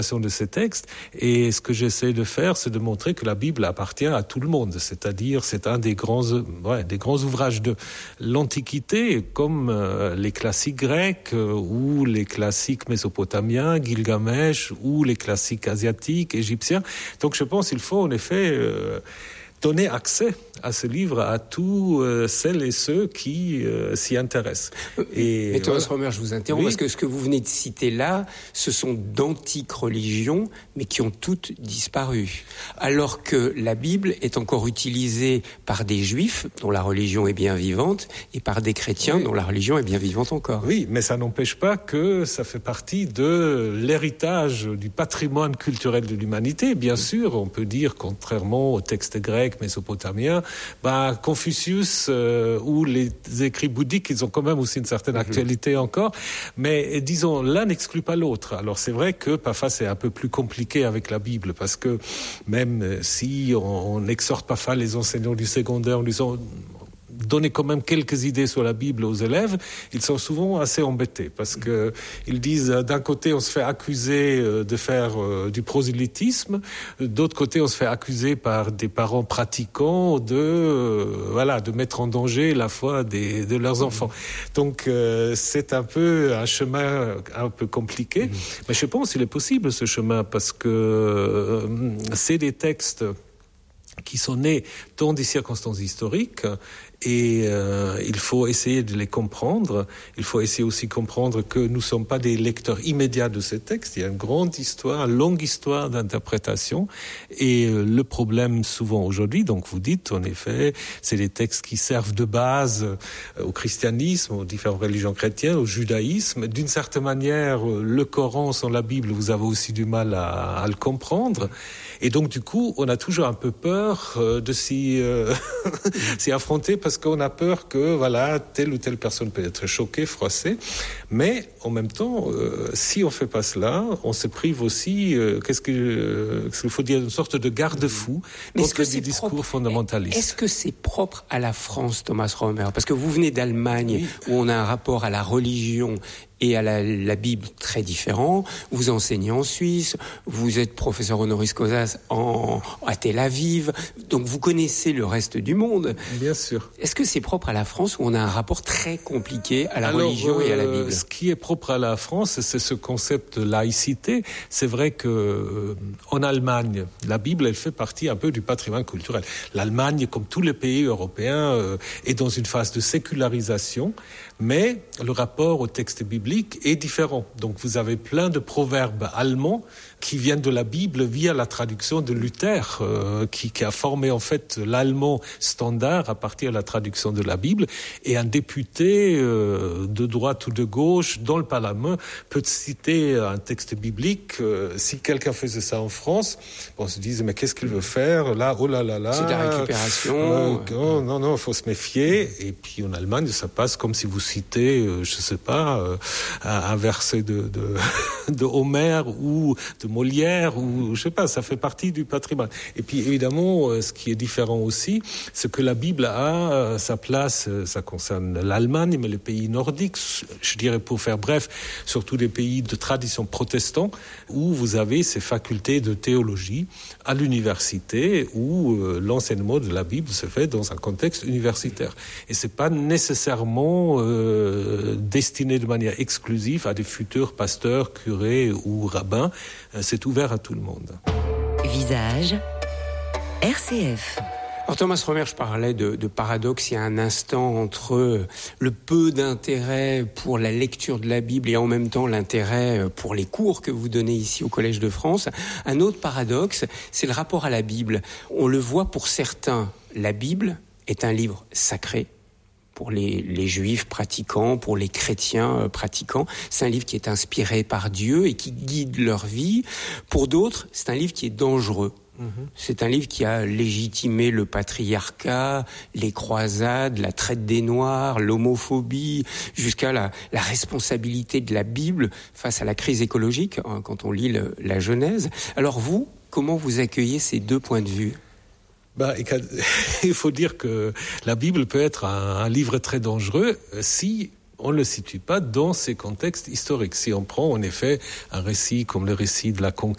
de ces textes. Et ce que j'essaie de faire, c'est de montrer que la Bible appartient à tout le monde. C'est-à-dire, c'est un des grands ouvrages de l'Antiquité, comme les classiques grecs ou les classiques mésopotamiens, Gilgamesh, ou les classiques asiatiques, égyptiens. Donc je pense qu'il faut en effet donner accès à ce livre à tous celles et ceux qui s'y intéressent. Mais Thomas Romer, je vous interromps, parce que ce que vous venez de citer là, ce sont d'antiques religions, mais qui ont toutes disparu. Alors que la Bible est encore utilisée par des juifs, dont la religion est bien vivante, et par des chrétiens, dont la religion est bien vivante encore. Oui, mais ça n'empêche pas que ça fait partie de l'héritage du patrimoine culturel de l'humanité. Bien sûr, on peut dire, contrairement aux textes grecs, mésopotamiens, Confucius ou les écrits bouddhiques, ils ont quand même aussi une certaine actualité encore, mais disons, l'un n'exclut pas l'autre. Alors c'est vrai que parfois c'est un peu plus compliqué avec la Bible, parce que même si on n'exhorte parfois les enseignants du secondaire en disant donner quand même quelques idées sur la Bible aux élèves, ils sont souvent assez embêtés parce que ils disent d'un côté on se fait accuser de faire du prosélytisme, d'autre côté on se fait accuser par des parents pratiquants de mettre en danger la foi de leurs enfants. Donc c'est un peu un chemin un peu compliqué, mais je pense qu'il est possible ce chemin parce que c'est des textes qui sont nés dans des circonstances historiques et il faut essayer de les comprendre. Il faut essayer aussi de comprendre que nous ne sommes pas des lecteurs immédiats de ces textes. Il y a une grande histoire, une longue histoire d'interprétation et le problème souvent aujourd'hui, donc vous dites en effet, c'est des textes qui servent de base au christianisme, aux différentes religions chrétiennes, au judaïsme. D'une certaine manière, le Coran sans la Bible, vous avez aussi du mal à le comprendre. Et donc, du coup, on a toujours un peu peur de s'y affronter parce qu'on a peur que, voilà, telle ou telle personne peut être choquée, froissée. Mais, en même temps, si on fait pas cela, on se prive aussi, qu'est-ce qu'il faut dire, une sorte de garde-fou contre des discours fondamentalistes. Est-ce que c'est propre à la France, Thomas Romer? Parce que vous venez d'Allemagne, où on a un rapport à la religion et à la Bible très différent. Vous enseignez en Suisse, vous êtes professeur honoris causa à Tel Aviv, donc vous connaissez le reste du monde. Bien sûr. Est-ce que c'est propre à la France où on a un rapport très compliqué à la religion et à la Bible? Ce qui est propre à la France, c'est ce concept de laïcité. C'est vrai que en Allemagne, la Bible, elle fait partie un peu du patrimoine culturel. L'Allemagne, comme tous les pays européens, est dans une phase de sécularisation, mais le rapport au texte biblique est différent. Donc vous avez plein de proverbes allemands qui viennent de la Bible via la traduction de Luther, qui a formé en fait l'allemand standard à partir de la traduction de la Bible. Et un député de droite ou de gauche dans le Parlement peut citer un texte biblique. Si quelqu'un faisait ça en France, on se disait mais qu'est-ce qu'il veut faire là? Oh là là là. C'est de la récupération. Non, il faut se méfier. Et puis en Allemagne, ça passe comme si vous citez, je sais pas, un verset de Homère ou de Molière ou je sais pas, ça fait partie du patrimoine. Et puis évidemment, ce qui est différent aussi, c'est que la Bible a sa place, ça concerne l'Allemagne, mais les pays nordiques, je dirais pour faire bref, surtout des pays de tradition protestante, où vous avez ces facultés de théologie à l'université, où l'enseignement de la Bible se fait dans un contexte universitaire. Et c'est pas nécessairement destiné de manière exclusive à des futurs pasteurs, curés ou rabbins. C'est ouvert à tout le monde. Visage RCF. Alors Thomas Romer, je parlais de paradoxe il y a un instant entre le peu d'intérêt pour la lecture de la Bible et en même temps l'intérêt pour les cours que vous donnez ici au Collège de France. Un autre paradoxe, c'est le rapport à la Bible. On le voit pour certains, la Bible est un livre sacré. Pour les juifs pratiquants, pour les chrétiens pratiquants. C'est un livre qui est inspiré par Dieu et qui guide leur vie. Pour d'autres, c'est un livre qui est dangereux. C'est un livre qui a légitimé le patriarcat, les croisades, la traite des Noirs, l'homophobie, jusqu'à la responsabilité de la Bible face à la crise écologique, quand on lit la Genèse. Alors vous, comment vous accueillez ces deux points de vue ? Il faut dire que la Bible peut être un livre très dangereux si on ne le situe pas dans ces contextes historiques. Si on prend en effet un récit comme le récit de la conquête